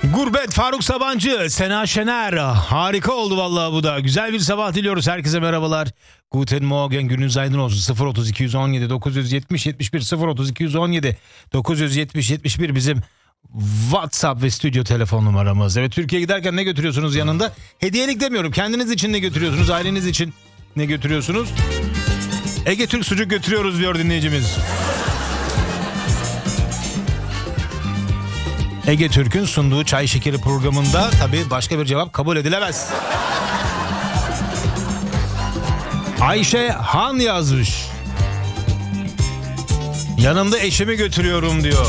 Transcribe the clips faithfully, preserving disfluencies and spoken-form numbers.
Gurbet, Faruk Sabancı, Sena Şener. Harika oldu vallahi bu da. Güzel bir sabah diliyoruz. Herkese merhabalar. Guten Morgen, gününüz aydın olsun. sıfır otuz iki yüz on yedi dokuz yetmiş yetmiş bir sıfır otuz iki yüz on yedi dokuz yetmiş yetmiş bir bizim WhatsApp ve stüdyo telefon numaramız. Evet, Türkiye'ye giderken ne götürüyorsunuz yanında? Hediyelik demiyorum. Kendiniz için ne götürüyorsunuz? Aileniz için ne götürüyorsunuz? Ege Türk sucuk götürüyoruz diyor dinleyicimiz. Ege Türk'ün sunduğu Çay Şekeri programında tabii başka bir cevap kabul edilemez. Ayşe Han yazmış. Yanımda eşimi götürüyorum diyor.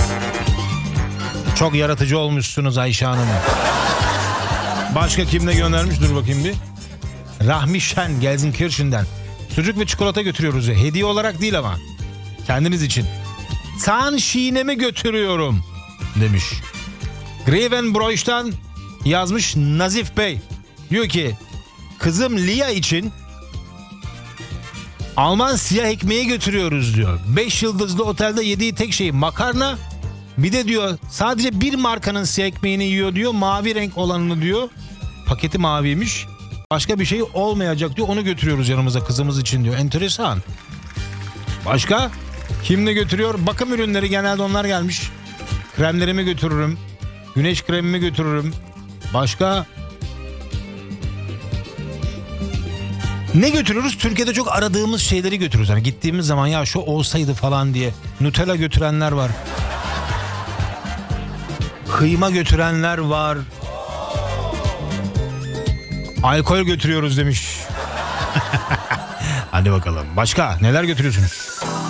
Çok yaratıcı olmuşsunuz Ayşe Hanım. Başka kim ne göndermiş? Dur bakayım bir. Rahmi Şen Gelsenkirchen'den. Sucuk ve çikolata götürüyoruz. Hediye olarak değil ama. Kendiniz için. Tan Şine'mi götürüyorum demiş. Grevenbroich'tan yazmış Nazif Bey. Diyor ki kızım Lia için Alman siyah ekmeği götürüyoruz diyor. Beş yıldızlı otelde yediği tek şey makarna. Bir de diyor sadece bir markanın siyah ekmeğini yiyor diyor. Mavi renk olanını diyor. Paketi maviymiş. Başka bir şey olmayacak diyor. Onu götürüyoruz yanımıza kızımız için diyor. Enteresan. Başka? Kim ne götürüyor? Bakım ürünleri genelde onlar gelmiş. Kremlerimi götürürüm. Güneş kremimi götürürüm. Başka? Ne götürürüz? Türkiye'de çok aradığımız şeyleri götürürüz. Hani gittiğimiz zaman ya şu olsaydı falan diye. Nutella götürenler var. Kıyma götürenler var. Alkol götürüyoruz demiş. Hadi bakalım. Başka neler götürüyorsunuz?